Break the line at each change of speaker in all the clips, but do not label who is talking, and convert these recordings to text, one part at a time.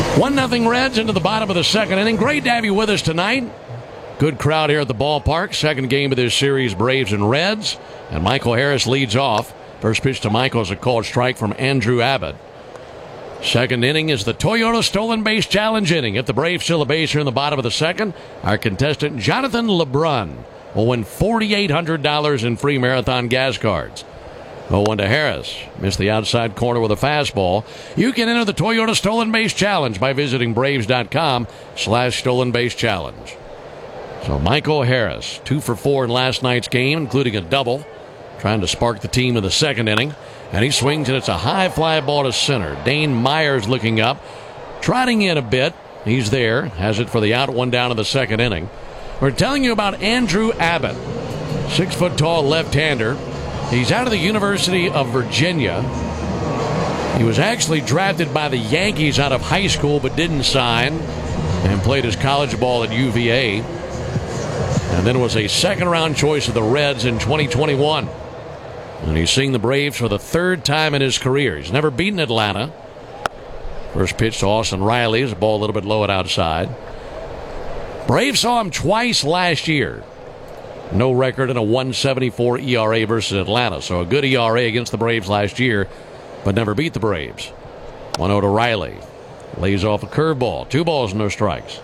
1-0 Reds into the bottom of the second inning. Great to have you with us tonight. Good crowd here at the ballpark. Second game of this series, Braves and Reds. And Michael Harris leads off. First pitch to Michael is a called strike from Andrew Abbott. Second inning is the Toyota Stolen Base Challenge inning. If the Braves steal a base here in the bottom of the second, our contestant Jonathan LeBrun will win $4,800 in free Marathon gas cards. 0-1 to Harris. Missed the outside corner with a fastball. You can enter the Toyota Stolen Base Challenge by visiting Braves.com/Stolen Base Challenge. So Michael Harris, 2 for 4 in last night's game, including a double, trying to spark the team in the second inning. And he swings, and it's a high fly ball to center. Dane Myers looking up, trotting in a bit. He's there, has it for the out, 1 down in the second inning. We're telling you about Andrew Abbott, 6-foot-tall left-hander. He's out of the University of Virginia. He was actually drafted by the Yankees out of high school but didn't sign, and played his college ball at UVA. And then was a second-round choice of the Reds in 2021. And he's seeing the Braves for the third time in his career. He's never beaten Atlanta. First pitch to Austin Riley is a ball a little bit low at outside. Braves saw him twice last year. No record and a 1.74 ERA versus Atlanta. So a good ERA against the Braves last year, but never beat the Braves. 1-0 to Riley. Lays off a curveball. 2 balls, no strikes.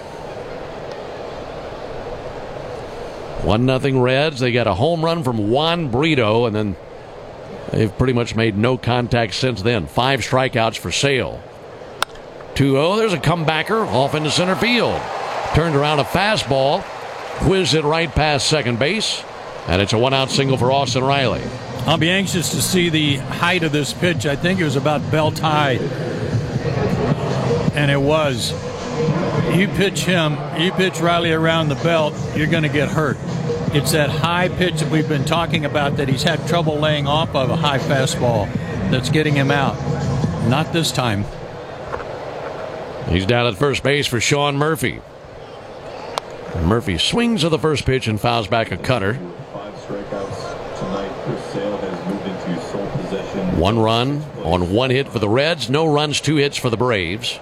1-0 Reds. They got a home run from Juan Brito, and then they've pretty much made no contact since then. 5 strikeouts for Sale. 2-0. There's a comebacker off into center field. Turned around a fastball. Whizzed it right past second base. And it's a 1-out single for Austin Riley.
I'll be anxious to see the height of this pitch. I think it was about belt high. And it was. You pitch Riley around the belt, you're going to get hurt. It's that high pitch that we've been talking about that he's had trouble laying off of, a high fastball that's getting him out. Not this time.
He's down at first base for Sean Murphy. Murphy swings at the first pitch and fouls back a cutter.
5 strikeouts tonight. Chris Sale has moved into sole possession.
1 run on 1 hit for the Reds. No runs, 2 hits for the Braves.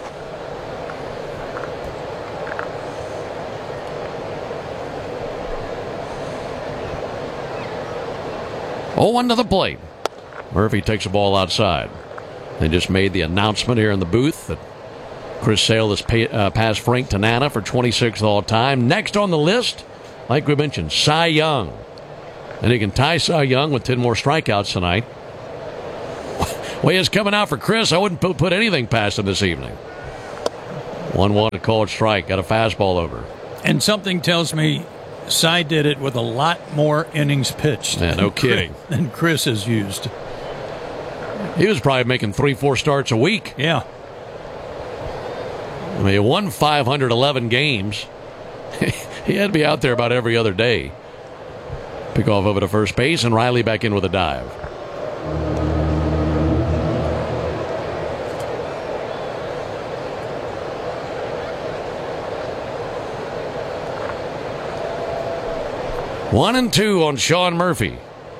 Oh, 1 to the plate. Murphy takes the ball outside. They just made the announcement here in the booth that Chris Sale has passed Frank Tanana for 26th all time. Next on the list, like we mentioned, Cy Young. And he can tie Cy Young with 10 more strikeouts tonight. Way it's coming out for Chris. I wouldn't put anything past him this evening. 1-1, a called strike. Got a fastball over.
And something tells me Cy did it with a lot more innings pitched.
Yeah, no kidding.
Than Chris has used.
He was probably making 3-4 starts a week.
Yeah.
I mean, he won 511 games. He had to be out there about every other day. Pick off over to first base, and Riley back in with a dive. One and 2 on Sean Murphy.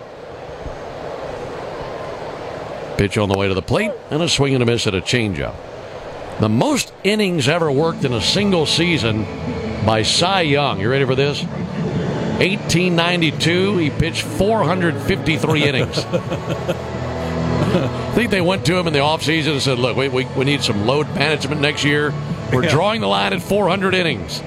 Pitch on the way to the plate, and a swing and a miss at a changeup. The most innings ever worked in a single season by Cy Young. You ready for this? 1892, he pitched 453 innings. I think they went to him in the offseason and said, look, we need some load management next year. We're drawing the line at 400 innings.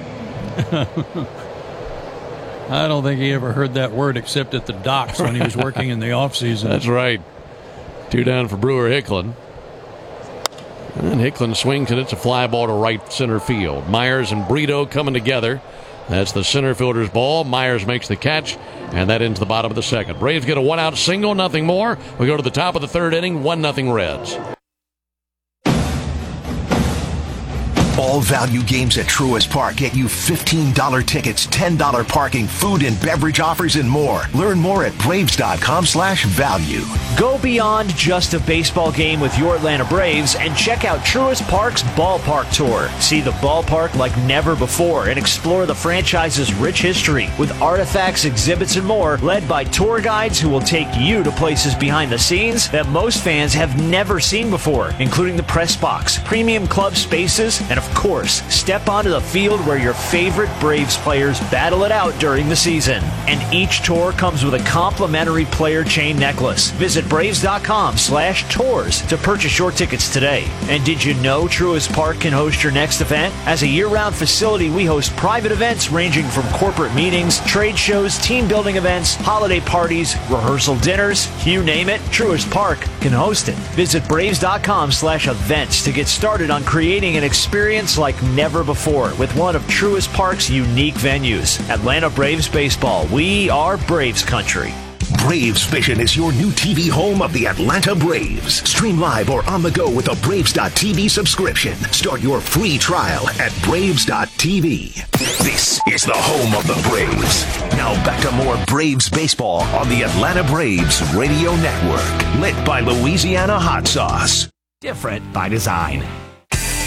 I don't think he ever heard that word except at the docks when he was working in the offseason.
That's right. 2 down for Brewer Hicklin. And Hicklin swings, and it's a fly ball to right center field. Myers and Brito coming together. That's the center fielder's ball. Myers makes the catch, and that ends the bottom of the second. Braves get a 1-out single, nothing more. We go to the top of the third inning, 1-0 Reds.
All value games at Truist Park get you $15 tickets, $10 parking, food and beverage offers, and more. Learn more at Braves.com/value.
Go beyond just a baseball game with your Atlanta Braves and check out Truist Park's Ballpark Tour. See the ballpark like never before and explore the franchise's rich history with artifacts, exhibits, and more, led by tour guides who will take you to places behind the scenes that most fans have never seen before, including the press box, premium club spaces, and of course, step onto the field where your favorite Braves players battle it out during the season. And each tour comes with a complimentary player chain necklace. Visit Braves.com/tours to purchase your tickets today. And did you know Truist Park can host your next event? As a year-round facility, we host private events ranging from corporate meetings, trade shows, team building events, holiday parties, rehearsal dinners, you name it, Truist Park can host it. Visit Braves.com/events to get started on creating an experience like never before with one of Truist Park's unique venues. Atlanta Braves Baseball. We are Braves country.
Braves Vision is your new TV home of the Atlanta Braves. Stream live or on the go with a Braves.tv subscription. Start your free trial at Braves.tv. This is the home of the Braves. Now back to more Braves baseball on the Atlanta Braves Radio Network. Lit by Louisiana Hot Sauce.
Different by design.